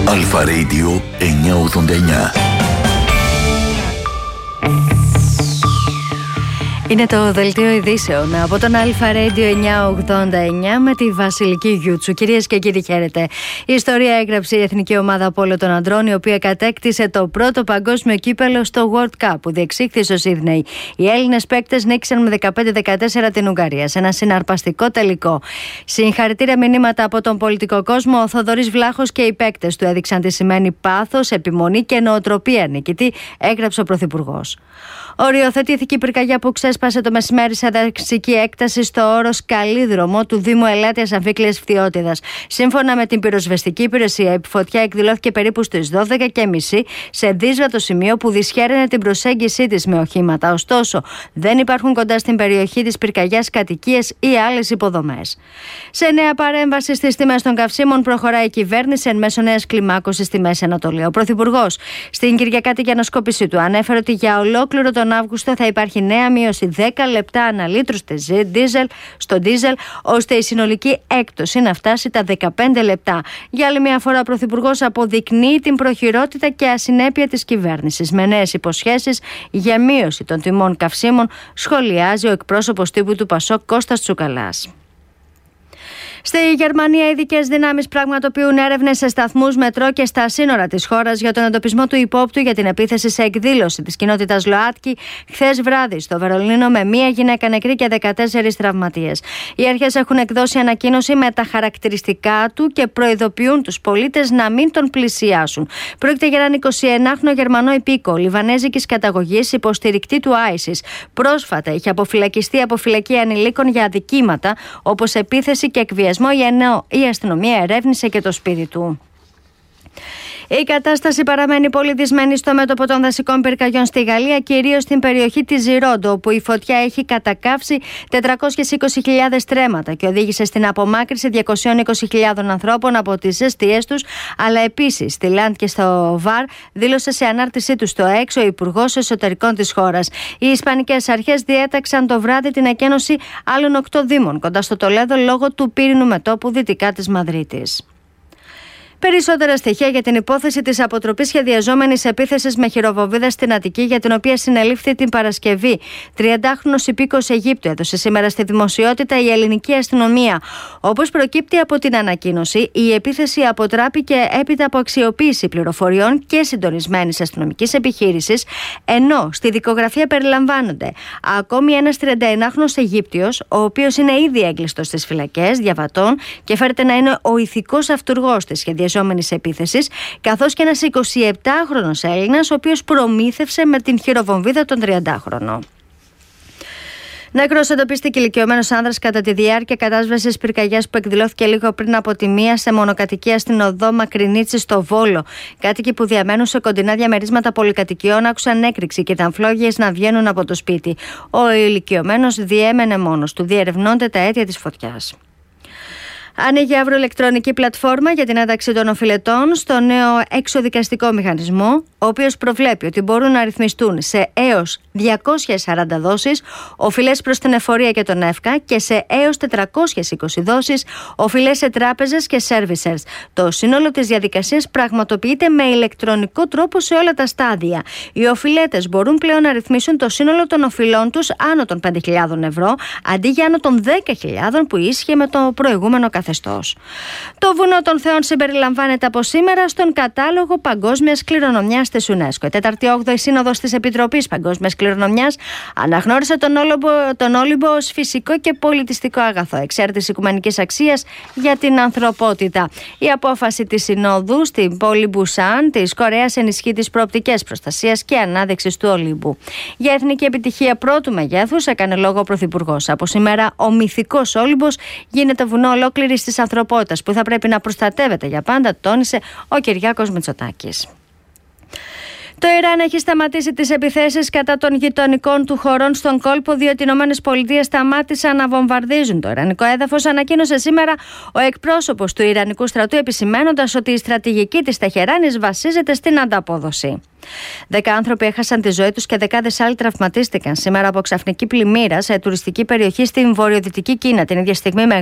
Αλφα Radio 989. Είναι το δελτίο ειδήσεων από τον Αλφα Radio 989 με τη Βασιλική Γιούτσου. Κυρίες και κύριοι, χαίρετε. Η ιστορία έγραψε η Εθνική Ομάδα Πόλο των Ανδρών, η οποία κατέκτησε το πρώτο παγκόσμιο κύπελο στο World Cup που διεξήχθη στο Σίδνεϊ. Οι Έλληνες παίκτες νίκησαν με 15-14 την Ουγγαρία σε ένα συναρπαστικό τελικό. Συγχαρητήρια μηνύματα από τον πολιτικό κόσμο. Ο Θοδωρής Βλάχος και οι παίκτες του έδειξαν τι σημαίνει πάθος, επιμονή και νοοτροπία νικητή, έγραψε ο Πρωθυπουργός. Οριοθετήθηκε η πυρκαγιά που ξέσπασε το μεσημέρι σε δασική έκταση στο όρος Καλίδρομο του Δήμου Ελάτιας Αμφίκλειας Φθιώτιδας. Σύμφωνα με την πυροσβεστική υπηρεσία, η φωτιά εκδηλώθηκε περίπου στις 12:30 σε δύσβατο σημείο που δυσχέραινε την προσέγγιση της με οχήματα. Ωστόσο, δεν υπάρχουν κοντά στην περιοχή της πυρκαγιάς κατοικίες ή άλλες υποδομές. Σε νέα παρέμβαση στις τιμές των καυσίμων, προχωράει η κυβέρνηση εν μέσω νέας κλιμάκωσης στη Μέση Ανατολή. Ο Πρωθυπουργός στην Κυριακάτικη ανασκόπησή του ανέφερε ότι για ολόκληρο τον Αύγουστο θα υπάρχει νέα μείωση 10 λεπτά ανά λίτρο στο ντίζελ, ώστε η συνολική έκπτωση να φτάσει τα 15 λεπτά. Για άλλη μια φορά, ο Πρωθυπουργός αποδεικνύει την προχειρότητα και ασυνέπεια της κυβέρνησης με νέες υποσχέσεις για μείωση των τιμών καυσίμων, σχολιάζει ο εκπρόσωπος τύπου του Πασόκ Κώστας Τσουκαλάς. Στη Γερμανία, ειδικές δυνάμεις πραγματοποιούν έρευνες σε σταθμούς μετρό και στα σύνορα της χώρας για τον εντοπισμό του υπόπτου για την επίθεση σε εκδήλωση της κοινότητας ΛΟΑΤΚΙ χθες βράδυ στο Βερολίνο, με μία γυναίκα νεκρή και 14 τραυματίες. Οι αρχές έχουν εκδώσει ανακοίνωση με τα χαρακτηριστικά του και προειδοποιούν τους πολίτες να μην τον πλησιάσουν. Πρόκειται για έναν 21χρονο Γερμανό υπήκο λιβανέζικης καταγωγής, υποστηρικτή του ISIS. Πρόσφατα είχε αποφυλακιστεί από φυλακή ανηλίκων για αδικήματα όπως επίθεση και εκβιασμό, ενώ η αστυνομία ερεύνησε και το σπίτι του. Η κατάσταση παραμένει πολύ δυσμενή στο μέτωπο των δασικών πυρκαγιών στη Γαλλία, κυρίως στην περιοχή της Ζιρόντο, όπου η φωτιά έχει κατακαύσει 420.000 στρέμματα και οδήγησε στην απομάκρυνση 220.000 ανθρώπων από τις εστίες τους, αλλά επίσης στη Λαντ και στο Βαρ, δήλωσε σε ανάρτησή του στο X ο Υπουργός Εσωτερικών της χώρας. Οι Ισπανικές αρχές διέταξαν το βράδυ την εκένωση άλλων 8 δήμων κοντά στο Τολέδο λόγω του πύρινου μετώπου δυτικά της Μαδρίτης. Περισσότερα στοιχεία για την υπόθεση της αποτροπής σχεδιαζόμενης επίθεσης με χειροβομβίδα στην Αττική, για την οποία συνελήφθη την Παρασκευή 30χρονος υπήκοος Αιγύπτου, έδωσε σήμερα στη δημοσιότητα η ελληνική αστυνομία. Όπως προκύπτει από την ανακοίνωση, η επίθεση αποτράπηκε έπειτα από αξιοποίηση πληροφοριών και συντονισμένης αστυνομικής επιχείρησης, ενώ στη δικογραφία περιλαμβάνονται ακόμη ένας 31χρονος Αιγύπτιος, ο οποίος είναι ήδη έγκλειστος στις φυλακές διαβατών και φέρεται να είναι ο ηθικός αυτουργός της σχεδιαζόμενης επίθεσης, καθώς και ένας 27χρονος Έλληνας, ο οποίος προμήθευσε με την χειροβομβίδα τον 30χρονο. Νεκρός εντοπίστηκε ηλικιωμένος άνδρας κατά τη διάρκεια κατάσβεσης πυρκαγιάς που εκδηλώθηκε λίγο πριν από τη μία σε μονοκατοικία στην οδό Μακρινίτση στο Βόλο. Κάτοικοι που διαμένουν σε κοντινά διαμερίσματα πολυκατοικιών άκουσαν έκρηξη και ήταν φλόγες να βγαίνουν από το σπίτι. Ο ηλικιωμένος διέμενε μόνος του. Διερευνώνται τα αίτια της φωτιάς. Ανοίγει αύριο ηλεκτρονική πλατφόρμα για την ένταξη των οφειλετών στο νέο εξοδικαστικό μηχανισμό, ο οποίος προβλέπει ότι μπορούν να ρυθμιστούν σε έως 240 δόσεις οφειλές προς την εφορία και τον ΕΦΚΑ και σε έως 420 δόσεις οφειλές σε τράπεζες και servicers. Το σύνολο της διαδικασίας πραγματοποιείται με ηλεκτρονικό τρόπο σε όλα τα στάδια. Οι οφειλέτες μπορούν πλέον να ρυθμίσουν το σύνολο των οφειλών τους άνω των 5.000 ευρώ, αντί για άνω των 10.000 που ίσχυε με το προηγούμενο καθεστώς. Το Βουνό των Θεών συμπεριλαμβάνεται από σήμερα στον κατάλογο Παγκόσμιας Κληρονομιάς της UNESCO. Η 48η Σύνοδος της Επιτροπής Παγκόσμιας Κληρονομιάς αναγνώρισε τον Όλυμπο ως φυσικό και πολιτιστικό αγαθό εξαίρετης οικουμενικής αξίας για την ανθρωπότητα. Η απόφαση της Συνόδου στην πόλη Μπουσάν της Κορέας ενισχύει τις προοπτικές προστασίας και ανάδειξης του Ολύμπου. Για εθνική επιτυχία πρώτου μεγέθους έκανε λόγο ο Πρωθυπουργός. Από σήμερα ο μυθικός Όλυμπος γίνεται βουνό ολόκληρης της ανθρωπότητας που θα πρέπει να προστατεύεται για πάντα, τόνισε ο Κυριάκος Μητσοτάκης. Το Ιράν έχει σταματήσει τις επιθέσεις κατά των γειτονικών του χωρών στον κόλπο, διότι οι ΗΠΑ σταμάτησαν να βομβαρδίζουν το ιρανικό έδαφος, ανακοίνωσε σήμερα ο εκπρόσωπος του Ιρανικού στρατού, επισημαίνοντας ότι η στρατηγική της Τεχεράνης βασίζεται στην ανταπόδοση. 10 άνθρωποι έχασαν τη ζωή τους και δεκάδες άλλοι τραυματίστηκαν σήμερα από ξαφνική πλημμύρα σε τουριστική περιοχή στην βορειοδυτική Κίνα. Την ίδια στιγμή